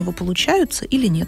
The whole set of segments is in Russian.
него получаются или нет.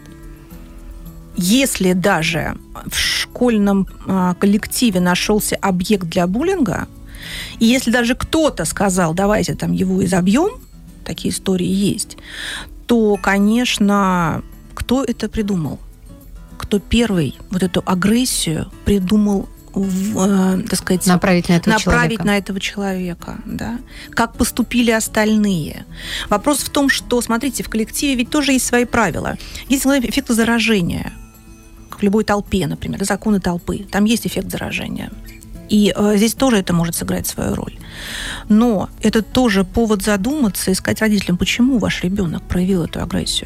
Если даже в школьном коллективе нашелся объект для буллинга, и если даже кто-то сказал, давайте там его изобьем, такие истории есть, то, конечно, кто это придумал? Кто первый вот эту агрессию придумал, так сказать, направить на этого человека, да? Как поступили остальные? Вопрос в том, что, смотрите, в коллективе ведь тоже есть свои правила. Есть эффект заражения, как в любой толпе, например, законы толпы. Там есть эффект заражения. И здесь тоже это может сыграть свою роль. Но это тоже повод задуматься и сказать родителям, почему ваш ребенок проявил эту агрессию.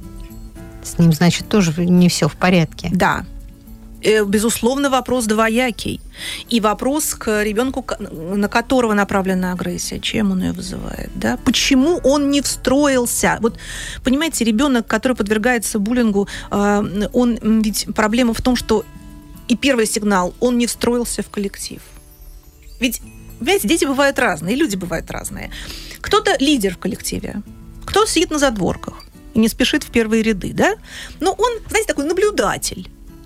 С ним, значит, тоже не все в порядке. Да. Безусловно, вопрос двоякий. И вопрос к ребенку, на которого направлена агрессия, чем он ее вызывает, да? Почему он не встроился? Вот, понимаете, ребенок, который подвергается буллингу, ведь проблема в том, что и первый сигнал, он не встроился в коллектив. Ведь, понимаете, дети бывают разные, люди бывают разные. Кто-то лидер в коллективе, кто-то сидит на задворках и не спешит в первые ряды, да? Но он, знаете, такой наблюдатель.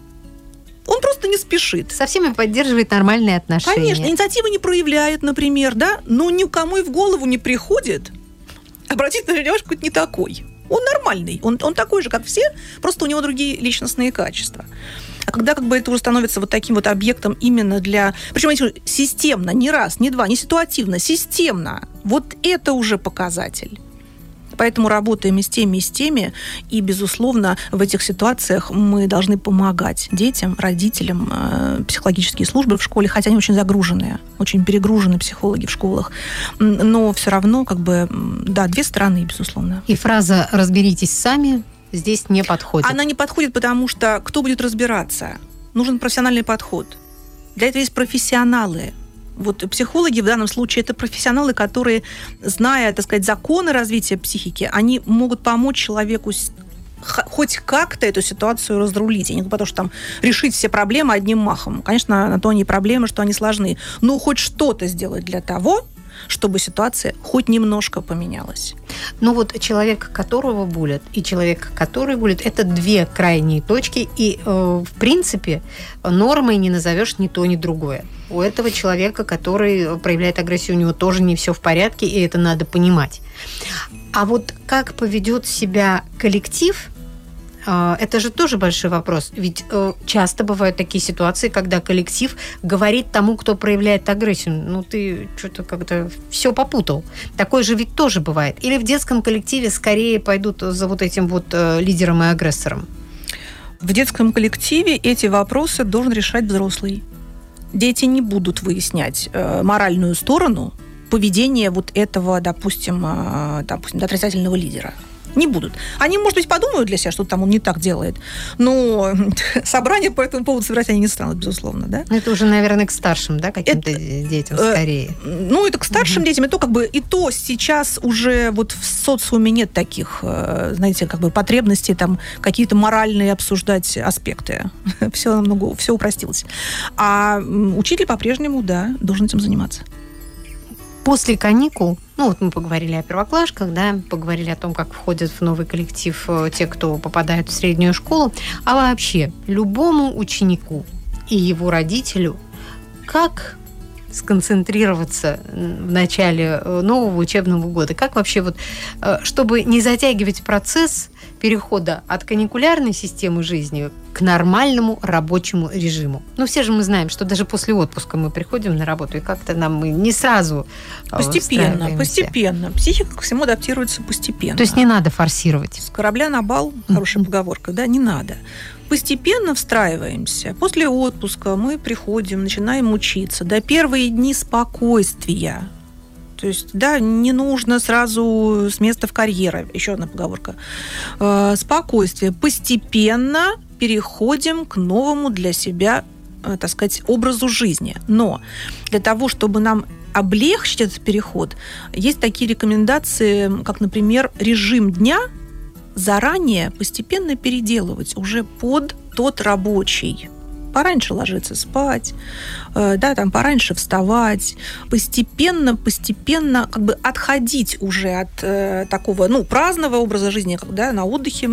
Он просто не спешит. Со всеми поддерживает нормальные отношения. Конечно, инициативы не проявляет, например, да, но никому и в голову не приходит обратить на девушку, какой-то не такой. Он нормальный, он такой же, как все, просто у него другие личностные качества. А когда как бы это уже становится вот таким вот объектом именно для... Причем системно, не раз, не два, не ситуативно, системно. Вот это уже показатель. Поэтому работаем и с теми, и, безусловно, в этих ситуациях мы должны помогать детям, родителям, психологические службы в школе, хотя они очень загруженные, очень перегружены психологи в школах, но все равно, как бы, да, две стороны, безусловно. И фраза «разберитесь сами» здесь не подходит. Она не подходит, потому что кто будет разбираться? Нужен профессиональный подход. Для этого есть профессионалы. Вот психологи в данном случае это профессионалы, которые, зная, так сказать, законы развития психики, они могут помочь человеку хоть как-то эту ситуацию разрулить. И не потому что там решить все проблемы одним махом. Конечно, на то они проблемы, что они сложны. Но хоть что-то сделать для того, чтобы ситуация хоть немножко поменялась. Ну вот человек, которого булят, и человек, который булит, это две крайние точки, и в принципе нормой не назовешь ни то, ни другое. У этого человека, который проявляет агрессию, у него тоже не все в порядке, и это надо понимать. А вот как поведет себя коллектив, это же тоже большой вопрос. Ведь часто бывают такие ситуации, когда коллектив говорит тому, кто проявляет агрессию: ну, ты что-то как-то все попутал. Такое же ведь тоже бывает. Или в детском коллективе скорее пойдут за вот этим вот лидером и агрессором? В детском коллективе эти вопросы должен решать взрослый. Дети не будут выяснять моральную сторону поведения вот этого, допустим, отрицательного лидера. Не будут. Они, может быть, подумают для себя, что там он не так делает, но собрание по этому поводу собирать они не станут, безусловно, да? Это уже, наверное, к старшим, да, каким-то детям скорее. Ну, это к старшим детям, и то сейчас уже вот в социуме нет таких, знаете, как бы потребностей там какие-то моральные обсуждать аспекты. Все упростилось. А учитель по-прежнему, да, должен этим заниматься. После каникул, ну вот мы поговорили о первоклашках, да, поговорили о том, как входят в новый коллектив те, кто попадает в среднюю школу, а вообще любому ученику и его родителю как сконцентрироваться в начале нового учебного года, как вообще вот, чтобы не затягивать процесс перехода от каникулярной системы жизни к нормальному рабочему режиму. Ну, все же мы знаем, что даже после отпуска мы приходим на работу, и как-то мы не сразу Постепенно. Психика ко всему адаптируется постепенно. То есть не надо форсировать. С корабля на бал, хорошая поговорка, да, не надо. Постепенно встраиваемся. После отпуска мы приходим, начинаем учиться. До первые дни спокойствия. То есть, да, не нужно сразу с места в карьер. Еще одна поговорка. Спокойствие. Постепенно переходим к новому для себя, так сказать, образу жизни. Но для того, чтобы нам облегчить этот переход, есть такие рекомендации, как, например, режим дня заранее постепенно переделывать уже под тот рабочий, пораньше ложиться спать, да, там пораньше вставать, постепенно как бы отходить уже от такого, праздного образа жизни, когда на отдыхе